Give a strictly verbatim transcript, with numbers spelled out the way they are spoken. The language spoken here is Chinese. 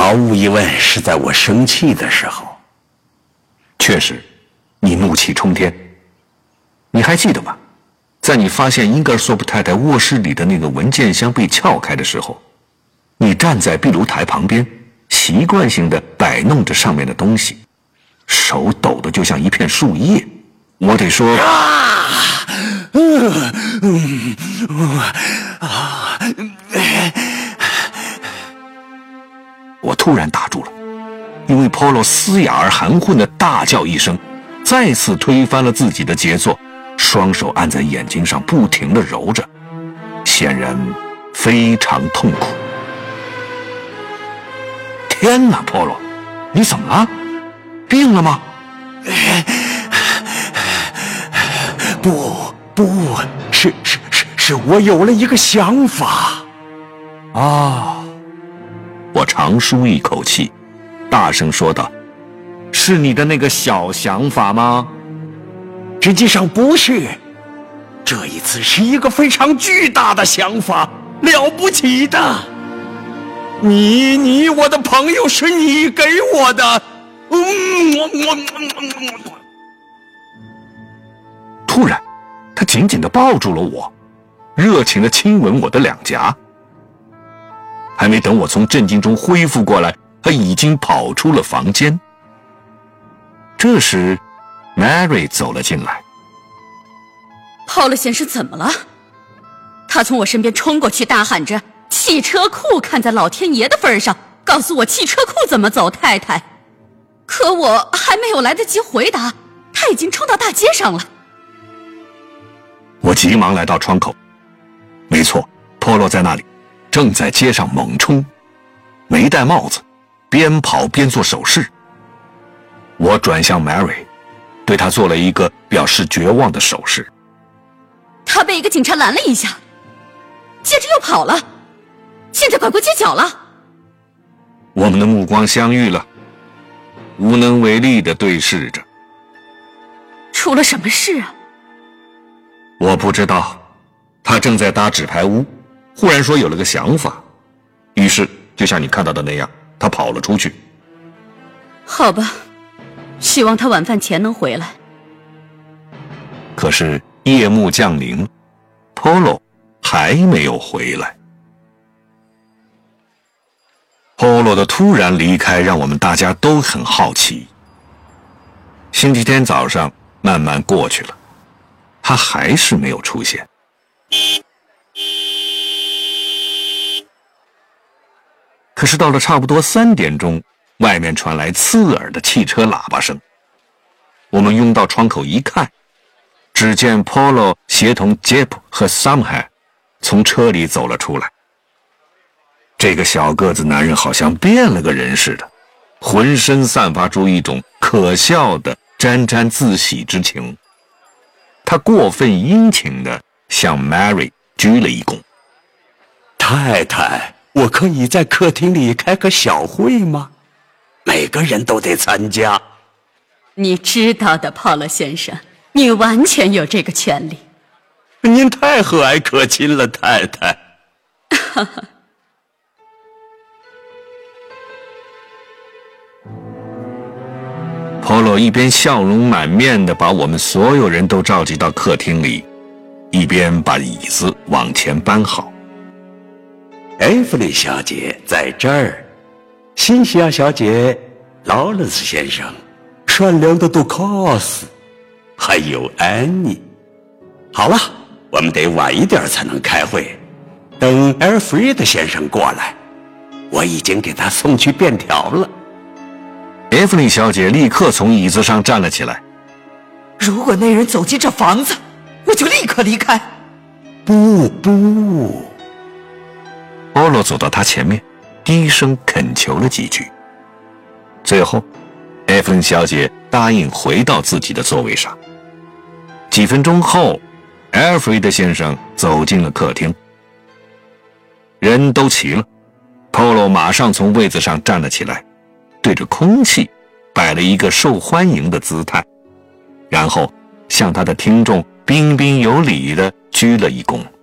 毫无疑问是在我生气的时候。 确实，你怒气冲天。你还记得吧？在你发现英格尔索普太太卧室里的那个文件箱被撬开的时候，你站在壁炉台旁边，习惯性地摆弄着上面的东西，手抖得就像一片树叶。我得说， 啊，嗯嗯嗯啊！ 我突然打住了，因为 Polo 嘶哑而含混的大叫一声，再次推翻了自己的杰作，双手按在眼睛上不停地揉着，显然非常痛苦。天哪 Polo， 你怎么了？病了吗？ 不不是是是是我有了一个想法啊！我长舒一口气，大声说道：“是你的那个小想法吗？” 实际上不是，这一次是一个非常巨大的想法，了不起的。你你我的朋友是你给我的。 突然，他紧紧地抱住了我，热情地亲吻我的两颊。还没等我从震惊中恢复过来，他已经跑出了房间。这时 Mary 走了进来。 Paul先生怎么了？他从我身边冲过去，大喊着汽车库，看在老天爷的份上，告诉我汽车库怎么走，太太。可我还没有来得及回答，他已经冲到大街上了。 我急忙来到窗口，没错 Polo 在那里，正在街上猛冲，没戴帽子，边跑边做手势。我转向 Mary， 对他做了一个表示绝望的手势。 他被一个警察拦了一下，接着又跑了，现在拐过街角了。 我们的目光相遇了，无能为力地对视着。 出了什么事啊？ 我不知道，他正在搭纸牌屋，忽然说有了个想法，于是就像你看到的那样，他跑了出去。 好吧，希望他晚饭前能回来。 可是夜幕降临 ，Polo 还没有回来。Polo 的突然离开让我们大家都很好奇。星期天早上慢慢过去了，他还是没有出现。可是到了差不多三点钟，外面传来刺耳的汽车喇叭声。我们拥到窗口一看，只见 Polo 协同 Jep 和 Samha 从车里走了出来。这个小个子男人好像变了个人似的，浑身散发出一种可笑的沾沾自喜之情。他过分殷勤地向 Mary 鞠了一躬。 太太，我可以在客厅里开个小会吗？每个人都得参加。 你知道的，Paul先生，你完全有这个权利。 您太和蔼可亲了，太太。 Polo 一边笑容满面地把我们所有人都召集到客厅里，一边把椅子往前搬好。 艾弗莉小姐在这儿，辛西亚小姐，劳伦斯先生，善良的杜卡斯，还有安妮。好了，我们得晚一点才能开会，等艾尔弗瑞德先生过来，我已经给他送去便条了。 艾弗莉小姐立刻从椅子上站了起来。 如果那人走进这房子，我就立刻离开。 不不。 Polo 走到他前面，低声恳求了几句。最后，艾弗莉小姐答应回到自己的座位上。几分钟后，艾尔弗瑞德先生走进了客厅。人都齐了 ，Polo 马上从位子上站了起来，对着空气摆了一个受欢迎的姿态，然后向他的听众彬彬有礼地鞠了一躬。